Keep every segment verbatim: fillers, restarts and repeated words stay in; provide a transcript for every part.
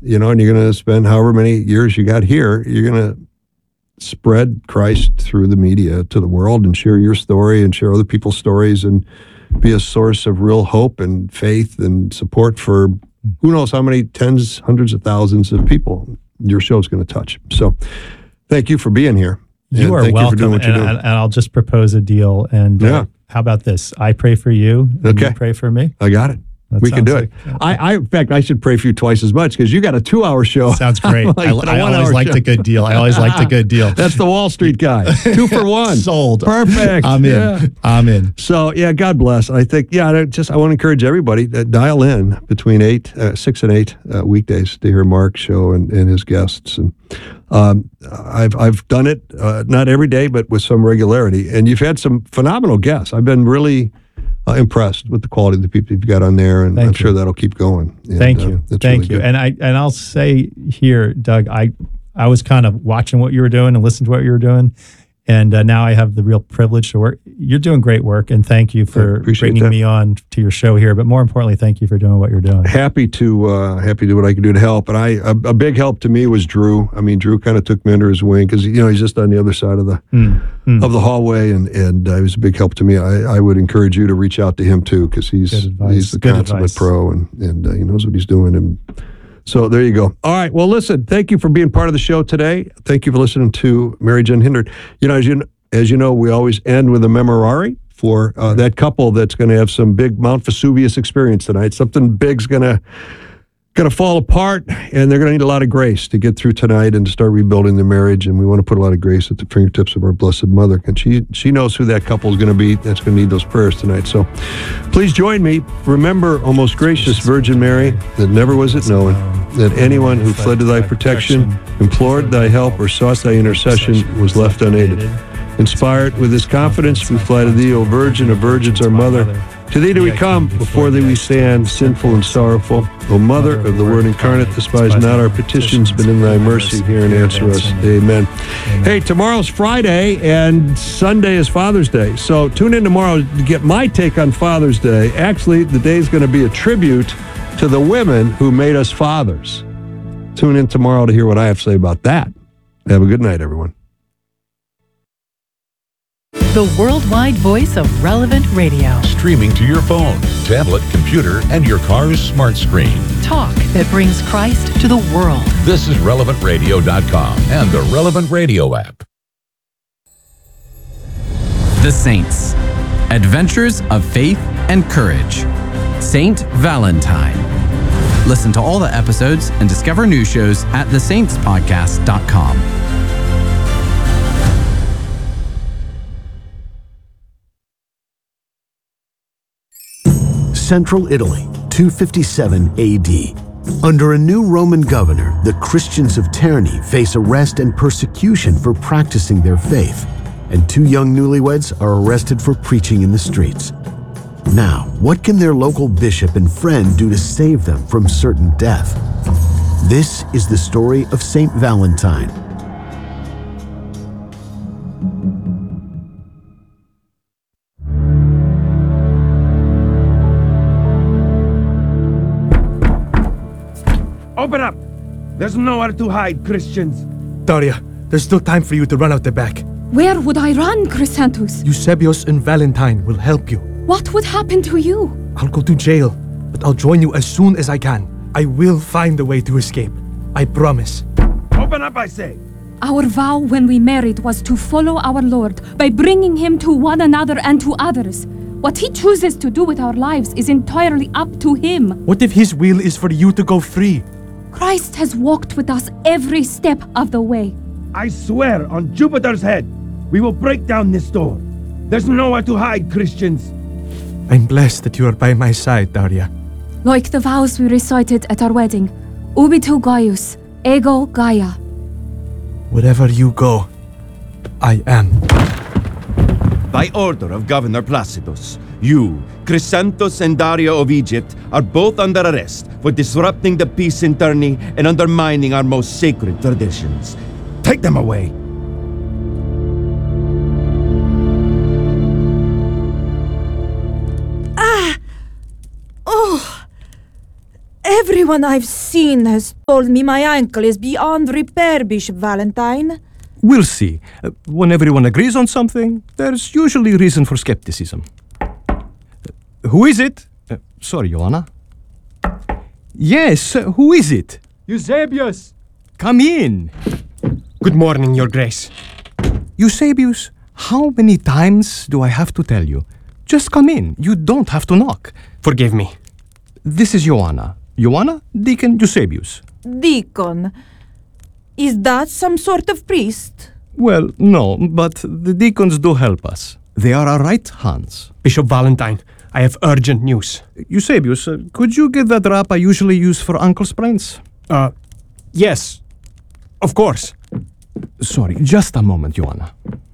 you know, and you're going to spend however many years you got here, you're going to spread Christ through the media to the world and share your story and share other people's stories and be a source of real hope and faith and support for who knows how many tens, hundreds of thousands of people your show's going to touch. So thank you for being here. You are thank welcome. You for doing what and, you're doing. and I'll just propose a deal. And uh, yeah. how about this? I pray for you. And okay. You pray for me. I got it. That we can do like, it. I, I, in fact, I should pray for you twice as much because you got a two-hour show. Sounds great. like I, I always liked show. a good deal. I always liked a good deal. That's the Wall Street guy. Two for one. Sold. Perfect. I'm in. Yeah. I'm in. So yeah, God bless. I think yeah, I just I want to encourage everybody to dial in between eight, uh, six and eight uh, weekdays to hear Mark's show and, and his guests. And um, I've I've done it uh, not every day, but with some regularity. And you've had some phenomenal guests. I've been really. Uh, impressed with the quality of the people you've got on there, and Thank I'm you. sure that'll keep going. And, Thank uh, you, thank really you. good. And I and I'll say here, Doug, I I was kind of watching what you were doing and listening to what you were doing, and uh, now I have the real privilege to work. You're doing great work, and thank you for bringing that. me on to your show here. But more importantly, thank you for doing what you're doing. Happy to uh, happy to do what I can do to help. And I a, a big help to me was Drew. I mean, Drew kind of took me under his wing because you know he's just on the other side of the mm. Mm. of the hallway, and and uh, he was a big help to me. I, I would encourage you to reach out to him too because he's he's the Good consummate advice. pro, and and uh, he knows what he's doing. And so there you go. All right. Well, listen. Thank you for being part of the show today. Thank you for listening to Mary Jen Hindert. You know, as you as you know, we always end with a memorare for uh, that couple that's going to have some big Mount Vesuvius experience tonight. Something big's going to going to fall apart, and they're going to need a lot of grace to get through tonight and to start rebuilding their marriage. And we want to put a lot of grace at the fingertips of our Blessed Mother, and she she knows who that couple is going to be. That's going to need those prayers tonight. So please join me. Remember, O most gracious Virgin Mary, that never was it known that anyone who fled to thy protection, implored thy help, or sought thy intercession was left unaided. Inspired with this confidence, we fly to thee, O Virgin of Virgins, our Mother. To thee do we come, before thee we stand, sinful and sorrowful. O Mother of the Word incarnate, despise not our petitions, but in thy mercy hear and answer us. Amen. Hey, tomorrow's Friday, and Sunday is Father's Day. So tune in tomorrow to get my take on Father's Day. Actually, the day is going to be a tribute to the women who made us fathers. Tune in tomorrow to hear what I have to say about that. Have a good night, everyone. The worldwide voice of Relevant Radio. Streaming to your phone, tablet, computer, and your car's smart screen. Talk that brings Christ to the world. This is relevant radio dot com and the Relevant Radio app. The Saints. Adventures of Faith and Courage. Saint Valentine. Listen to all the episodes and discover new shows at the saints podcast dot com. Central Italy, two fifty-seven A D. Under a new Roman governor, the Christians of Terni face arrest and persecution for practicing their faith, and two young newlyweds are arrested for preaching in the streets. Now, what can their local bishop and friend do to save them from certain death? This is the story of Saint Valentine. Open up! There's nowhere to hide, Christians. Daria, there's still time for you to run out the back. Where would I run, Chrysanthus? Eusebius and Valentine will help you. What would happen to you? I'll go to jail, but I'll join you as soon as I can. I will find a way to escape. I promise. Open up, I say! Our vow when we married was to follow our Lord by bringing him to one another and to others. What he chooses to do with our lives is entirely up to him. What if his will is for you to go free? Christ has walked with us every step of the way. I swear on Jupiter's head, we will break down this door. There's nowhere to hide, Christians. I'm blessed that you are by my side, Daria. Like the vows we recited at our wedding, Ubitu Gaius, Ego Gaia. Wherever you go, I am. By order of Governor Placidus, you, Chrysanthus and Daria of Egypt, are both under arrest for disrupting the peace in Terni and undermining our most sacred traditions. Take them away. Ah! Oh! Everyone I've seen has told me my ankle is beyond repair, Bishop Valentine. We'll see. Uh, when everyone agrees on something, there's usually reason for skepticism. Uh, who is it? Uh, sorry, Joanna. Yes, uh, who is it? Eusebius! Come in. Good morning, Your Grace. Eusebius, how many times do I have to tell you? Just come in. You don't have to knock. Forgive me. This is Joanna. Joanna, Deacon Eusebius. Deacon. Is that some sort of priest? Well, no, but the deacons do help us. They are our right hands. Bishop Valentine, I have urgent news. Eusebius, uh, could you get that wrap I usually use for ankle sprains? Uh, yes. Of course. Sorry, just a moment, Joanna.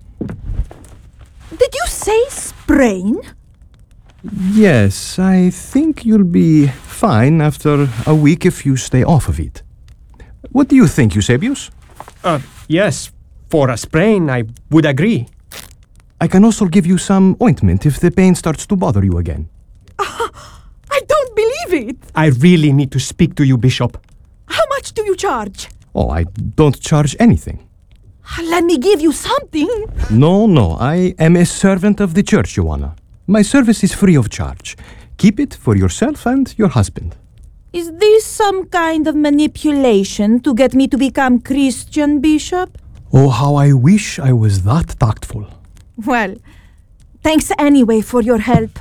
Did you say sprain? Yes, I think you'll be fine after a week if you stay off of it. What do you think, Eusebius? Uh, yes, for a sprain, I would agree. I can also give you some ointment if the pain starts to bother you again. Uh, I don't believe it. I really need to speak to you, Bishop. How much do you charge? Oh, I don't charge anything. Let me give you something. No, no, I am a servant of the church, Joanna. My service is free of charge. Keep it for yourself and your husband. Is this some kind of manipulation to get me to become Christian, Bishop? Oh, how I wish I was that tactful. Well, thanks anyway for your help.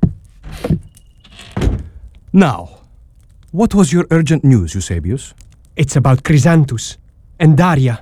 Now, what was your urgent news, Eusebius? It's about Chrysanthus and Daria.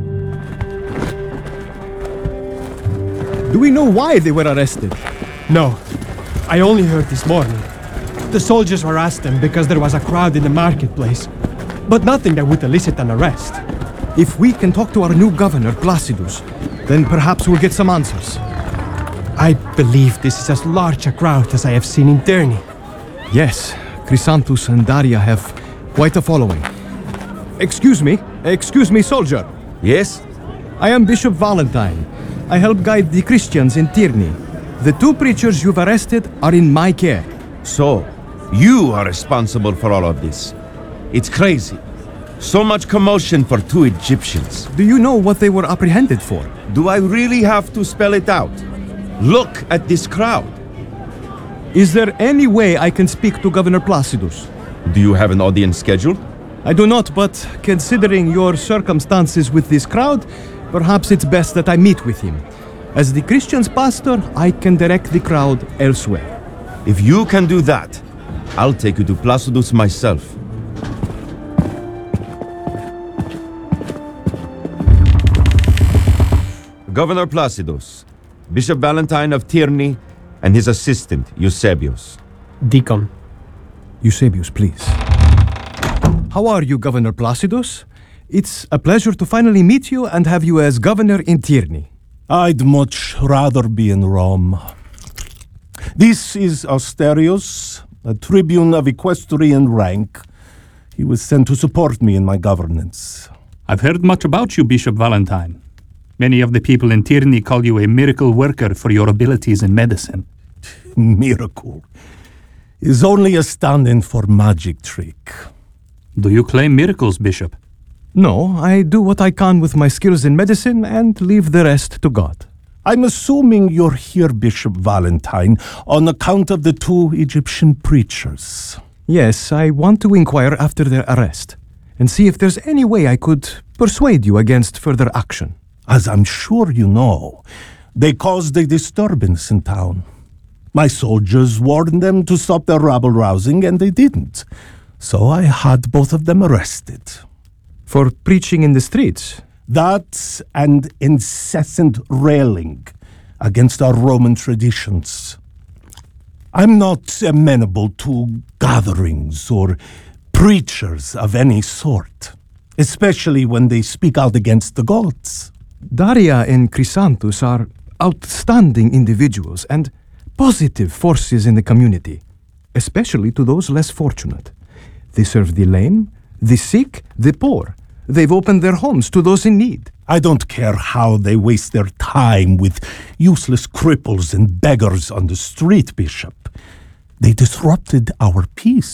Do we know why they were arrested? No, I only heard this morning. The soldiers harassed them because there was a crowd in the marketplace, but nothing that would elicit an arrest. If we can talk to our new governor, Placidus, then perhaps we'll get some answers. I believe this is as large a crowd as I have seen in Terni. Yes, Chrysanthus and Daria have quite a following. Excuse me, excuse me, soldier. Yes? I am Bishop Valentine. I help guide the Christians in Terni. The two preachers you've arrested are in my care. So, you are responsible for all of this. It's crazy. So much commotion for two Egyptians. Do you know what they were apprehended for? Do I really have to spell it out? Look at this crowd. Is there any way I can speak to Governor Placidus? Do you have an audience scheduled? I do not, but considering your circumstances with this crowd, perhaps it's best that I meet with him. As the Christian's pastor, I can direct the crowd elsewhere. If you can do that, I'll take you to Placidus myself. Governor Placidus, Bishop Valentine of Terni, and his assistant, Eusebius. Deacon. Eusebius, please. How are you, Governor Placidus? It's a pleasure to finally meet you and have you as governor in Terni. I'd much rather be in Rome. This is Asterius, a tribune of equestrian rank. He was sent to support me in my governance. I've heard much about you, Bishop Valentine. Many of the people in Terni call you a miracle worker for your abilities in medicine. Miracle is only a stand-in for magic trick. Do you claim miracles, Bishop? No, I do what I can with my skills in medicine and leave the rest to God. I'm assuming you're here, Bishop Valentine, on account of the two Egyptian preachers. Yes, I want to inquire after their arrest and see if there's any way I could persuade you against further action. As I'm sure you know, they caused a disturbance in town. My soldiers warned them to stop their rabble-rousing, and they didn't. So I had both of them arrested. For preaching in the streets? That and incessant railing against our Roman traditions. I'm not amenable to gatherings or preachers of any sort, especially when they speak out against the gods. Daria and Chrysanthus are outstanding individuals and positive forces in the community, especially to those less fortunate. They serve the lame, the sick, the poor. They've opened their homes to those in need. I don't care how they waste their time with useless cripples and beggars on the street, Bishop. They disrupted our peace.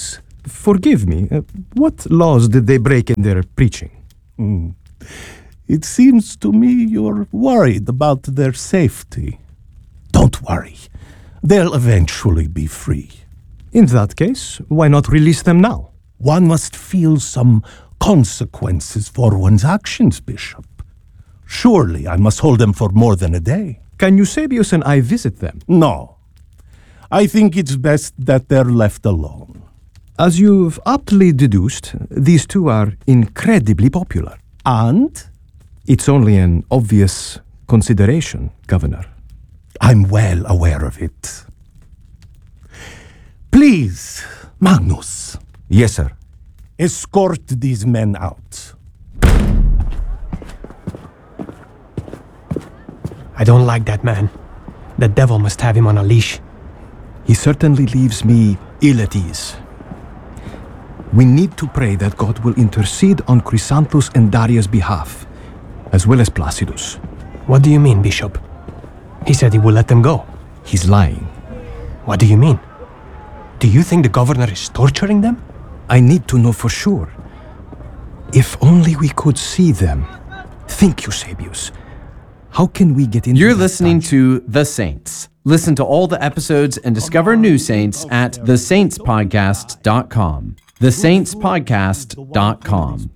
forgive me, uh, what laws did they break in their preaching? Hmm. It seems to me you're worried about their safety. Don't worry. They'll eventually be free. In that case, why not release them now? One must feel some consequences for one's actions, Bishop. Surely I must hold them for more than a day. Can Eusebius and I visit them? No. I think it's best that they're left alone. As you've aptly deduced, these two are incredibly popular. And? It's only an obvious consideration, Governor. I'm well aware of it. Please, Magnus. Yes, sir. Escort these men out. I don't like that man. The devil must have him on a leash. He certainly leaves me ill at ease. We need to pray that God will intercede on Chrysanthus and Darius' behalf, as well as Placidus. What do you mean, Bishop? He said he will let them go. He's lying. What do you mean? Do you think the governor is torturing them? I need to know for sure. If only we could see them. Think, Eusebius. How can we get into You're that listening dungeon? to The Saints. Listen to all the episodes and discover new saints at the saints podcast dot com. the saints podcast dot com.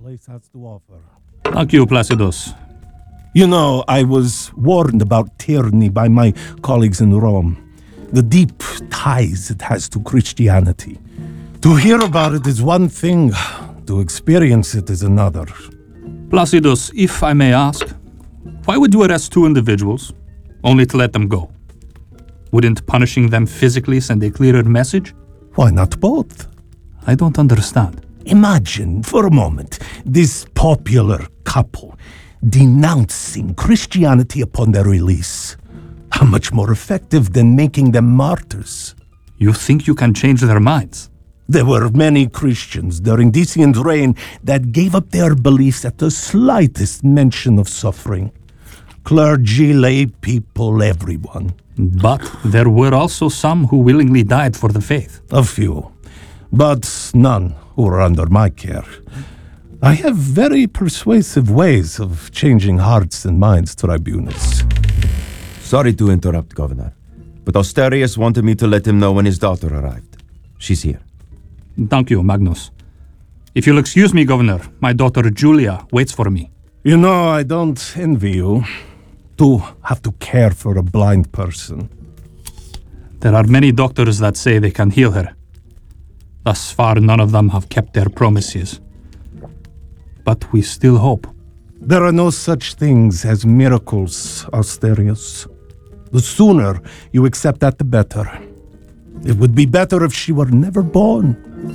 Thank you, Placidus. You know, I was warned about tyranny by my colleagues in Rome. The deep ties it has to Christianity. To hear about it is one thing, to experience it is another. Placidus, if I may ask, why would you arrest two individuals, only to let them go? Wouldn't punishing them physically send a clearer message? Why not both? I don't understand. Imagine, for a moment, this popular couple denouncing Christianity upon their release. How much more effective than making them martyrs? You think you can change their minds? There were many Christians during Decian's reign that gave up their beliefs at the slightest mention of suffering. Clergy, lay people, everyone. But there were also some who willingly died for the faith. A few, but none who were under my care. I have very persuasive ways of changing hearts and minds, Tribunus. Sorry to interrupt, Governor, but Austerius wanted me to let him know when his daughter arrived. She's here. Thank you, Magnus. If you'll excuse me, Governor, my daughter Julia waits for me. You know, I don't envy you. To have to care for a blind person. There are many doctors that say they can heal her. Thus far, none of them have kept their promises. But we still hope. There are no such things as miracles, Austerius. The sooner you accept that, the better. It would be better if she were never born.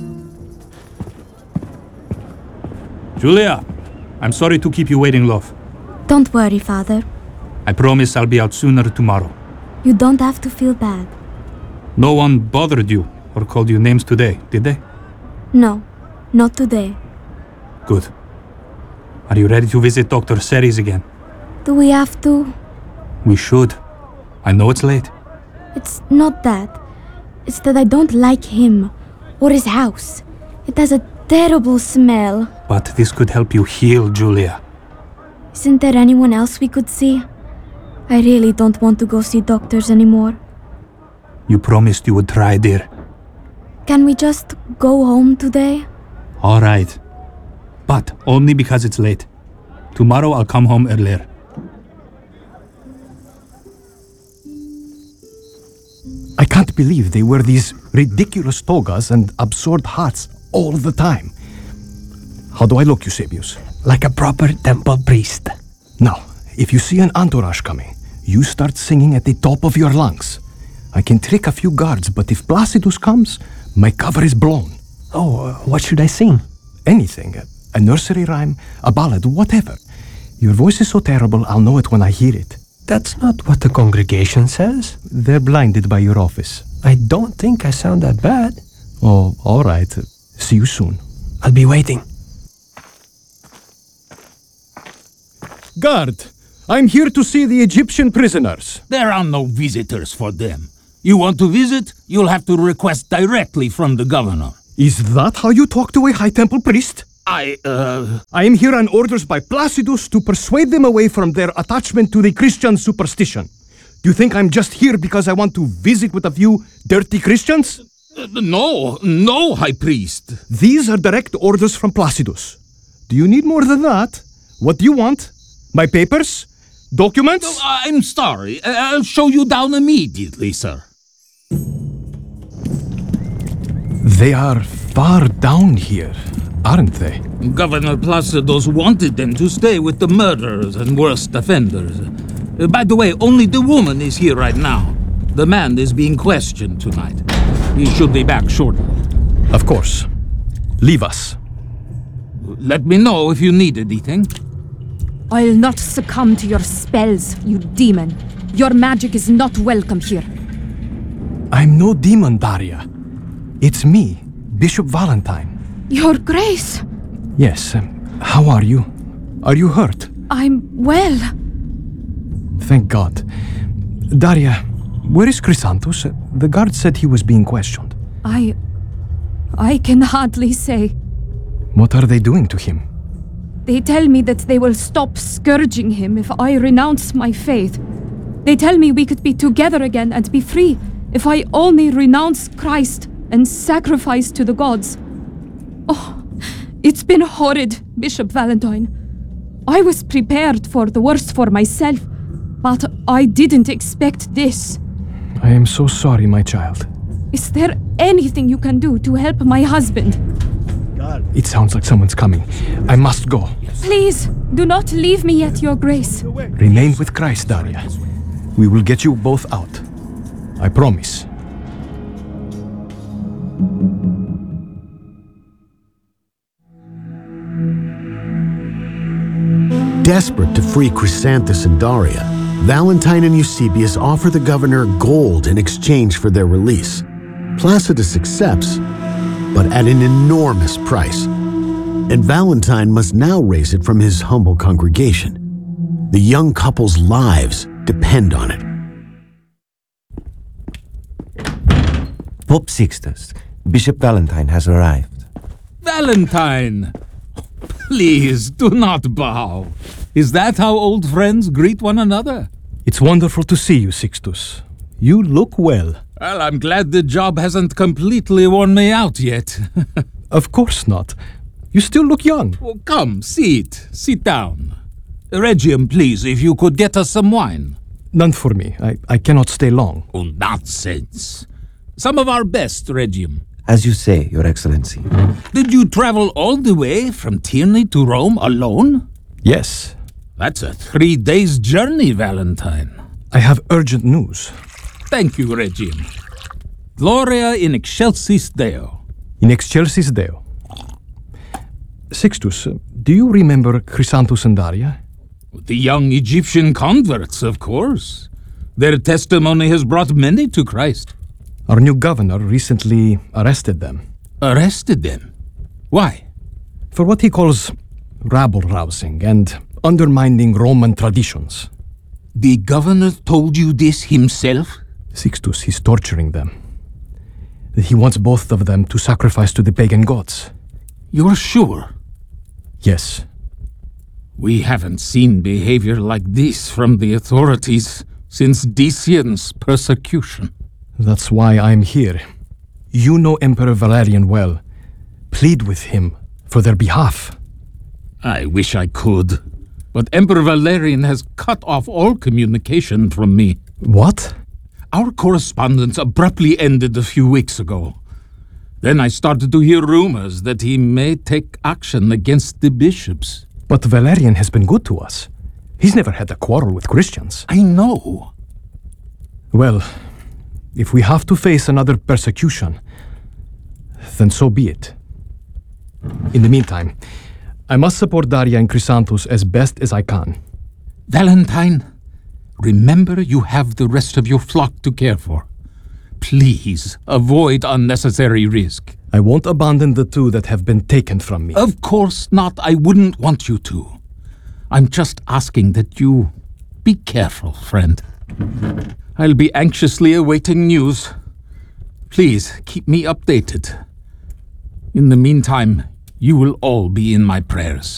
Julia, I'm sorry to keep you waiting, love. Don't worry, Father. I promise I'll be out sooner tomorrow. You don't have to feel bad. No one bothered you or called you names today, did they? No, not today. Good. Are you ready to visit Doctor Ceres again? Do we have to? We should. I know it's late. It's not that. It's that I don't like him or his house. It has a terrible smell. But this could help you heal, Julia. Isn't there anyone else we could see? I really don't want to go see doctors anymore. You promised you would try, dear. Can we just go home today? All right. But only because it's late. Tomorrow I'll come home earlier. I can't believe they wear these ridiculous togas and absurd hats all the time. How do I look, Eusebius? Like a proper temple priest. Now, if you see an entourage coming, you start singing at the top of your lungs. I can trick a few guards, but if Placidus comes, my cover is blown. Oh, uh, what should I sing? Anything. A nursery rhyme, a ballad, whatever. Your voice is so terrible, I'll know it when I hear it. That's not what the congregation says. They're blinded by your office. I don't think I sound that bad. Oh, all right. See you soon. I'll be waiting. Guard, I'm here to see the Egyptian prisoners. There are no visitors for them. You want to visit? You'll have to request directly from the governor. Is that how you talk to a High Temple priest? I, uh... I am here on orders by Placidus to persuade them away from their attachment to the Christian superstition. Do you think I'm just here because I want to visit with a few dirty Christians? Uh, no, no, High Priest. These are direct orders from Placidus. Do you need more than that? What do you want? My papers? Documents? No, I'm sorry. I'll show you down immediately, sir. They are far down here, aren't they? Governor Placidus wanted them to stay with the murderers and worst offenders. Uh, by the way, only the woman is here right now. The man is being questioned tonight. He should be back shortly. Of course. Leave us. Let me know if you need anything. I'll not succumb to your spells, you demon. Your magic is not welcome here. I'm no demon, Daria. It's me, Bishop Valentine. Your Grace! Yes, um, how are you? Are you hurt? I'm well. Thank God. Daria, where is Chrysanthus? The guard said he was being questioned. I... I can hardly say. What are they doing to him? They tell me that they will stop scourging him if I renounce my faith. They tell me we could be together again and be free if I only renounce Christ and sacrifice to the gods. Oh, it's been horrid, Bishop Valentine. I was prepared for the worst for myself, but I didn't expect this. I am so sorry, my child. Is there anything you can do to help my husband? It sounds like someone's coming. I must go. Please, do not leave me yet, Your Grace. Remain with Christ, Daria. We will get you both out. I promise. Desperate to free Chrysanthus and Daria, Valentine and Eusebius offer the governor gold in exchange for their release. Placidus accepts, but at an enormous price. And Valentine must now raise it from his humble congregation. The young couple's lives depend on it. Pope Sixtus, Bishop Valentine has arrived. Valentine! Please, do not bow. Is that how old friends greet one another? It's wonderful to see you, Sixtus. You look well. Well, I'm glad the job hasn't completely worn me out yet. Of course not. You still look young. Well, come, sit. Sit down. Regium, please, if you could get us some wine. None for me. I, I cannot stay long. Oh, nonsense. Some of our best, Regium. As you say, Your Excellency. Did you travel all the way from Tierney to Rome alone? Yes. That's a three days journey, Valentine. I have urgent news. Thank you, Regium. Gloria in excelsis Deo. In excelsis Deo. Sixtus, do you remember Chrysanthus and Daria? The young Egyptian converts, of course. Their testimony has brought many to Christ. Our new governor recently arrested them. Arrested them? Why? For what he calls rabble-rousing and undermining Roman traditions. The governor told you this himself? Sixtus, he's torturing them. He wants both of them to sacrifice to the pagan gods. You're sure? Yes. We haven't seen behavior like this from the authorities since Decian's persecution. That's why I'm here. You know Emperor Valerian well. Plead with him for their behalf. I wish I could, but Emperor Valerian has cut off all communication from me. What? Our correspondence abruptly ended a few weeks ago. Then I started to hear rumors that he may take action against the bishops. But Valerian has been good to us. He's never had a quarrel with Christians. I know. Well, if we have to face another persecution, then so be it. In the meantime, I must support Daria and Chrysanthus as best as I can. Valentine, remember you have the rest of your flock to care for. Please avoid unnecessary risk. I won't abandon the two that have been taken from me. Of course not. I wouldn't want you to. I'm just asking that you be careful, friend. I'll be anxiously awaiting news. Please keep me updated. In the meantime, you will all be in my prayers.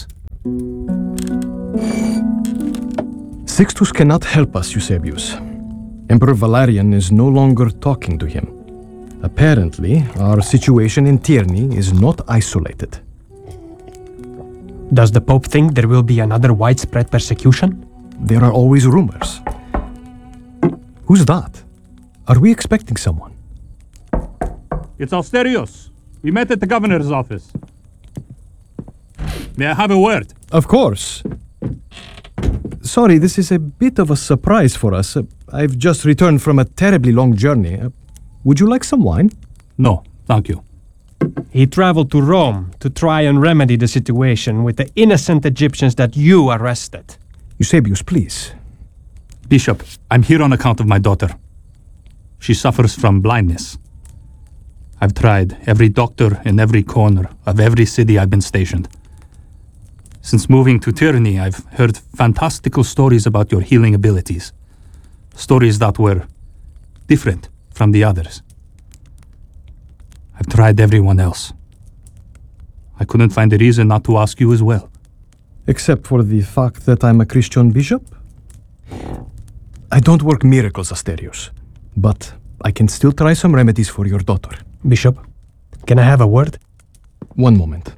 Sixtus cannot help us, Eusebius. Emperor Valerian is no longer talking to him. Apparently, our situation in Tierney is not isolated. Does the Pope think there will be another widespread persecution? There are always rumors. Who's that? Are we expecting someone? It's Asterios. We met at the governor's office. May I have a word? Of course. Sorry, this is a bit of a surprise for us. Uh, I've just returned from a terribly long journey. Uh, would you like some wine? No, thank you. He traveled to Rome to try and remedy the situation with the innocent Egyptians that you arrested. Eusebius, please. Bishop, I'm here on account of my daughter. She suffers from blindness. I've tried every doctor in every corner of every city I've been stationed. Since moving to Tierney, I've heard fantastical stories about your healing abilities. Stories that were different from the others. I've tried everyone else. I couldn't find a reason not to ask you as well. Except for the fact that I'm a Christian bishop? I don't work miracles, Asterios. But I can still try some remedies for your daughter. Bishop, can I have a word? One moment.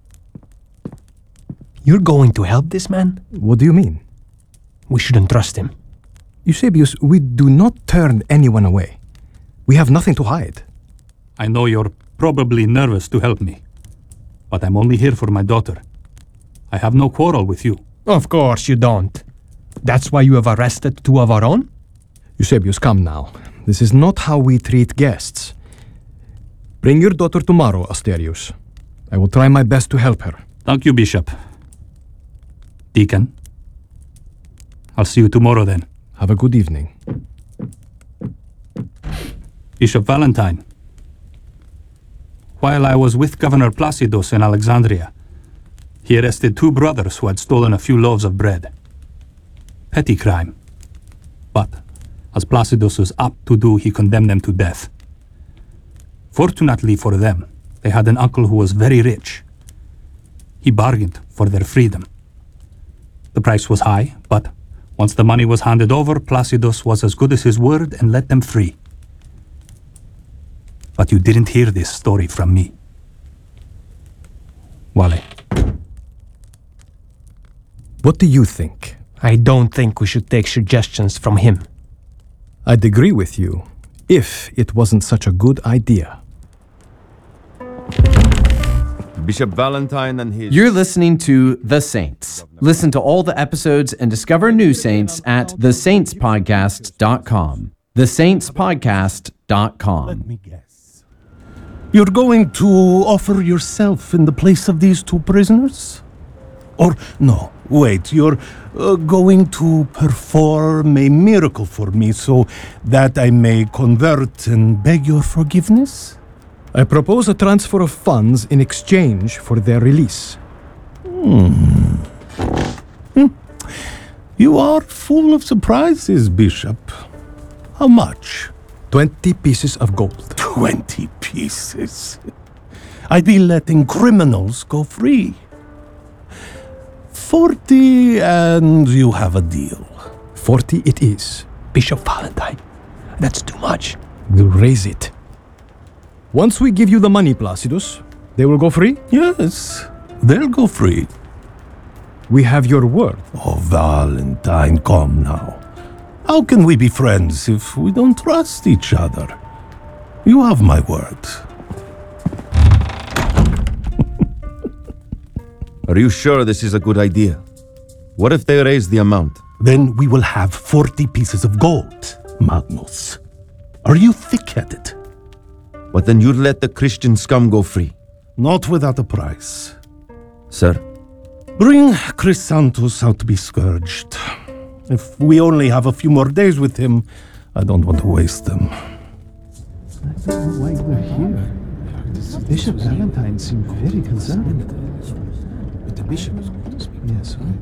You're going to help this man? What do you mean? We shouldn't trust him. Eusebius, we do not turn anyone away. We have nothing to hide. I know you're probably nervous to help me, but I'm only here for my daughter. I have no quarrel with you. Of course you don't. That's why you have arrested two of our own? Eusebius, come now. This is not how we treat guests. Bring your daughter tomorrow, Asterius. I will try my best to help her. Thank you, Bishop. Deacon, I'll see you tomorrow then. Have a good evening. Bishop Valentine, while I was with Governor Placidos in Alexandria, he arrested two brothers who had stolen a few loaves of bread. Petty crime. But, as Placidos was apt to do, he condemned them to death. Fortunately for them, they had an uncle who was very rich. He bargained for their freedom. The price was high, but once the money was handed over, Placidos was as good as his word and let them free. But you didn't hear this story from me. Wale. What do you think? I don't think we should take suggestions from him. I'd agree with you, if it wasn't such a good idea. Bishop Valentine and his... You're listening to The Saints. Listen to all the episodes and discover new saints at the saints podcast dot com. the saints podcast dot com. Let me guess. You're going to offer yourself in the place of these two prisoners? Or, no, wait, you're uh, going to perform a miracle for me so that I may convert and beg your forgiveness? I propose a transfer of funds in exchange for their release. Hmm. Hmm. You are full of surprises, Bishop. How much? Twenty pieces of gold. Twenty pieces? I'd be letting criminals go free. Forty, and you have a deal. Forty it is. Bishop Valentine, that's too much. We'll raise it. Once we give you the money, Placidus, they will go free? Yes, they'll go free. We have your word. Oh, Valentine, come now. How can we be friends if we don't trust each other? You have my word. Are you sure this is a good idea? What if they raise the amount? Then we will have forty pieces of gold, Magnus. Are you thick-headed? But then you'd let the Christian scum go free. Not without a price. Sir? Bring Chrysanthus out to be scourged. If we only have a few more days with him, I don't want to waste them. I don't know why we're here. Bishop Valentine seemed very concerned. But the bishop was going to speak. Yes, right.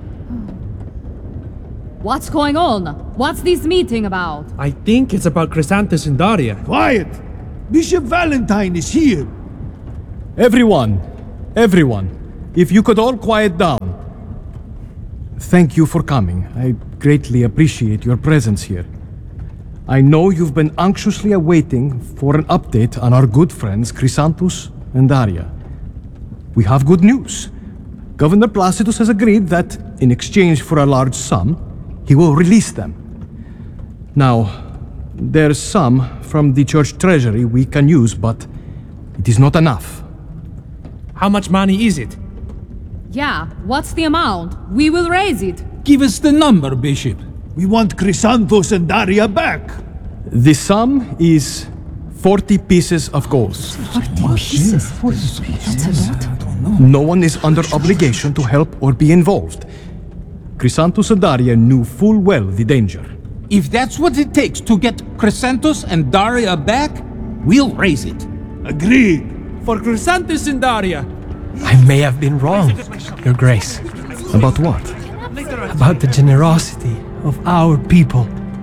What's going on? What's this meeting about? I think it's about Chrysanthus and Daria. Quiet! Bishop Valentine is here. Everyone, everyone, if you could all quiet down. Thank you for coming. I greatly appreciate your presence here. I know you've been anxiously awaiting for an update on our good friends Chrysanthus and Daria. We have good news. Governor Placidus has agreed that, in exchange for a large sum, he will release them. Now, there's some from the church treasury we can use, but it is not enough. How much money is it? Yeah, what's the amount? We will raise it. Give us the number, Bishop. We want Chrysanthus and Daria back. The sum is forty pieces of gold. forty pieces? That's a lot. No one is under obligation to help or be involved. Chrysanthus and Daria knew full well the danger. If that's what it takes to get Chrysanthus and Daria back, we'll raise it. Agreed. For Chrysanthus and Daria. I may have been wrong, Your Grace. About what? About the generosity of our people.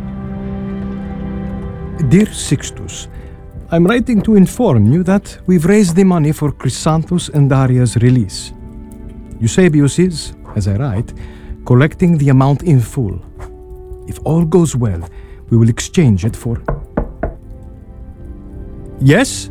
Dear Sixtus, I'm writing to inform you that we've raised the money for Chrysanthus and Daria's release. Eusebius is, as I write, collecting the amount in full. If all goes well, we will exchange it for... Yes?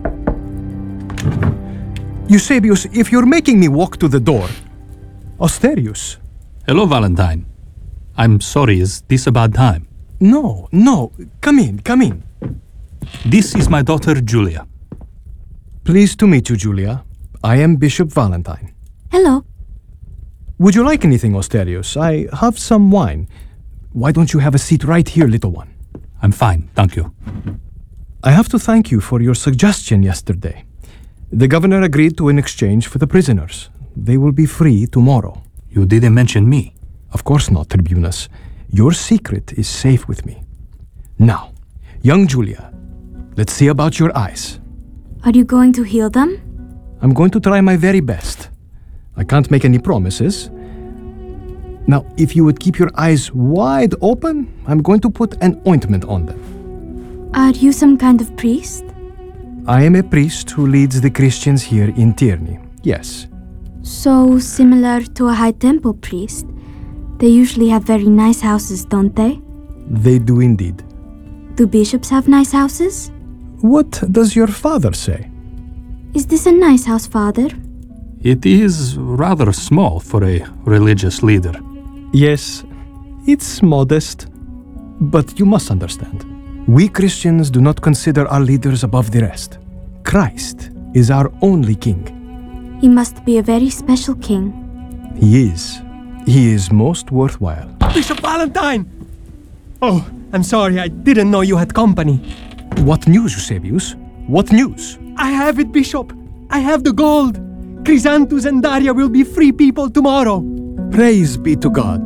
Eusebius, if you're making me walk to the door... Asterius. Hello, Valentine. I'm sorry, is this a bad time? No, no. Come in, come in. This is my daughter, Julia. Pleased to meet you, Julia. I am Bishop Valentine. Hello. Would you like anything, Asterius? I have some wine. Why don't you have a seat right here, little one? I'm fine, thank you. I have to thank you for your suggestion yesterday. The governor agreed to an exchange for the prisoners. They will be free tomorrow. You didn't mention me. Of course not, Tribunus. Your secret is safe with me. Now, young Julia, let's see about your eyes. Are you going to heal them? I'm going to try my very best. I can't make any promises. Now, if you would keep your eyes wide open, I'm going to put an ointment on them. Are you some kind of priest? I am a priest who leads the Christians here in Tierney, yes. So similar to a high temple priest. They usually have very nice houses, don't they? They do indeed. Do bishops have nice houses? What does your father say? Is this a nice house, Father? It is rather small for a religious leader. Yes, it's modest. But you must understand, we Christians do not consider our leaders above the rest. Christ is our only king. He must be a very special king. He is. He is most worthwhile. Bishop Valentine! Oh, I'm sorry, I didn't know you had company. What news, Eusebius? What news? I have it, Bishop. I have the gold. Chrysanthus and Daria will be free people tomorrow. Praise be to God.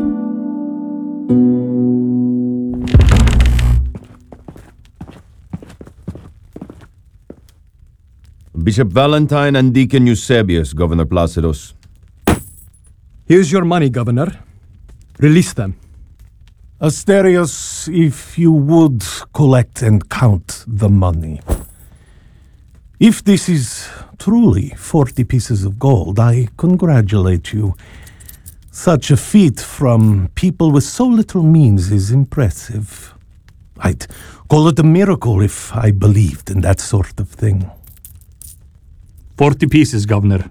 Bishop Valentine and Deacon Eusebius, Governor Placidus. Here's your money, Governor. Release them. Asterius, if you would collect and count the money. If this is truly forty pieces of gold, I congratulate you. Such a feat from people with so little means is impressive. I'd call it a miracle if I believed in that sort of thing. Forty pieces, Governor.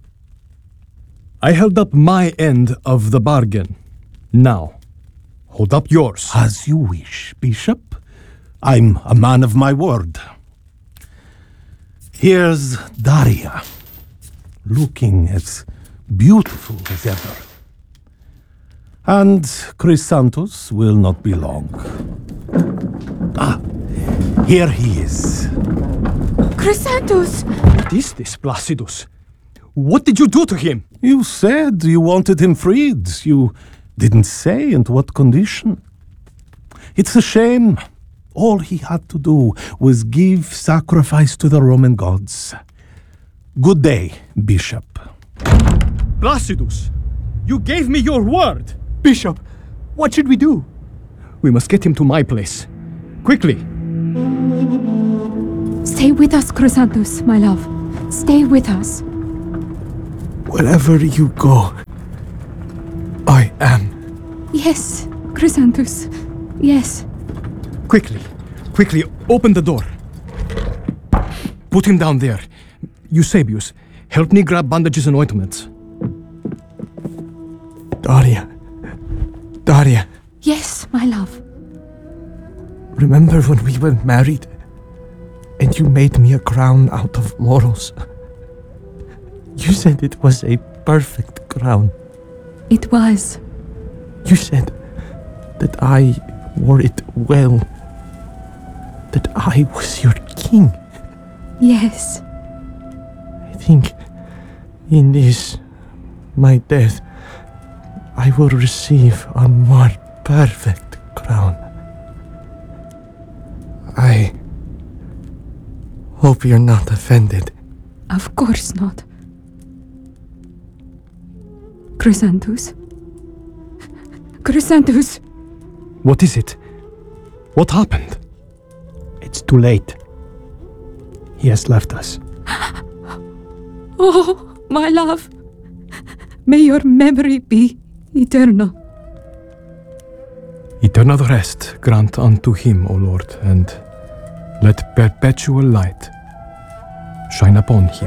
I held up my end of the bargain. Now, hold up yours. As you wish, Bishop. I'm a man of my word. Here's Daria, looking as beautiful as ever. And Chrysanthus will not be long. Ah, here he is. Chrysanthus! What is this, Placidus? What did you do to him? You said you wanted him freed. You didn't say in what condition. It's a shame. All he had to do was give sacrifice to the Roman gods. Good day, Bishop. Placidus, you gave me your word. Bishop, what should we do? We must get him to my place. Quickly. Stay with us, Chrysanthus, my love. Stay with us. Wherever you go, I am. Yes, Chrysanthus. Yes. Quickly, quickly, open the door. Put him down there. Eusebius, help me grab bandages and ointments. Daria. Daria. Yes, my love. Remember when we were married and you made me a crown out of laurels? You said it was a perfect crown. It was. You said that I wore it well. That I was your king. Yes. I think in this, my death, I will receive a more perfect crown. I hope you're not offended. Of course not. Chrysanthus. Chrysanthus. What is it? What happened? It's too late. He has left us. Oh, my love. May your memory be eternal. Eternal rest grant unto him, O Lord, and let perpetual light shine upon him.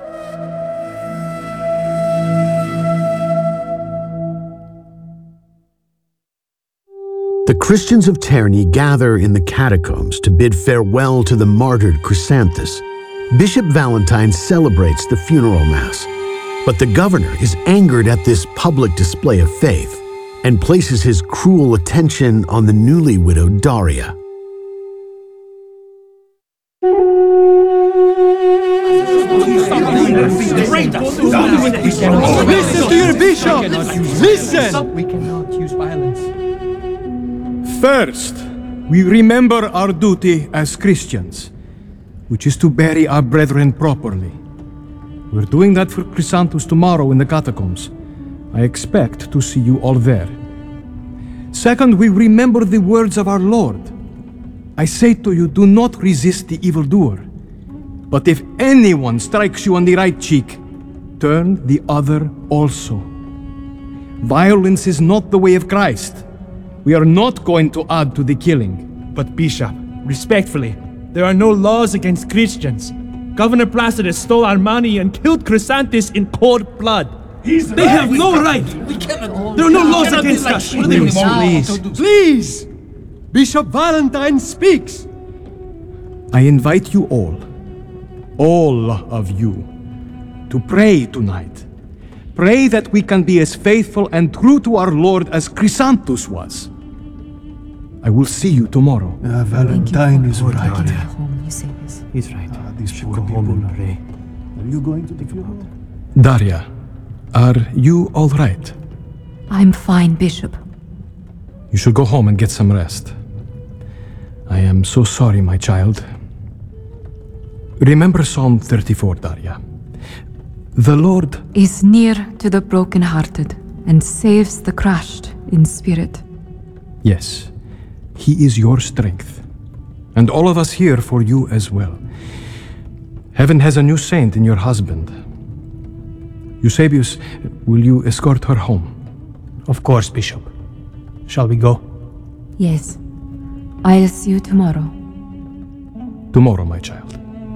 The Christians of Terni gather in the catacombs to bid farewell to the martyred Chrysanthus. Bishop Valentine celebrates the funeral mass, but the governor is angered at this public display of faith and places his cruel attention on the newly widowed Daria. Listen to your bishop! Listen! We cannot use violence. First, we remember our duty as Christians, which is to bury our brethren properly. We're doing that for Chrysanthus tomorrow in the catacombs. I expect to see you all there. Second, we remember the words of our Lord. I say to you, do not resist the evildoer. But if anyone strikes you on the right cheek, turn the other also. Violence is not the way of Christ. We are not going to add to the killing. But Bishop, respectfully, there are no laws against Christians. Governor Placidus stole our money and killed Chrysanthus in cold blood. He's they right. have no right. We cannot. There are no we laws cannot against like us. shooting Please, them all. please, please. Bishop Valentine speaks. I invite you all, all of you, to pray tonight. Pray that we can be as faithful and true to our Lord as Chrysanthus was. I will see you tomorrow. Uh, Valentine is right. Home, Eusebius. He's right. Uh, these should go home and pray. Are you going to the funeral? Daria, are you all right? I'm fine, Bishop. You should go home and get some rest. I am so sorry, my child. Remember Psalm thirty-four, Daria. The Lord Is near to the brokenhearted and saves the crushed in spirit. Yes, He is your strength, and all of us here for you as well. Heaven has a new saint in your husband. Eusebius, will you escort her home? Of course, Bishop. Shall we go? Yes. I'll see you tomorrow. Tomorrow, my child.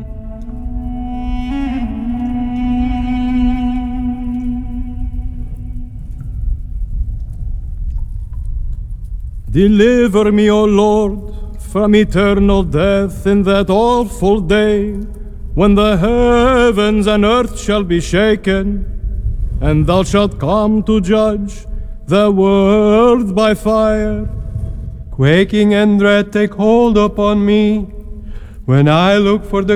Deliver me, O Lord, from eternal death in that awful day, when the heavens and earth shall be shaken, and thou shalt come to judge the world by fire. Quaking and dread take hold upon me when I look for the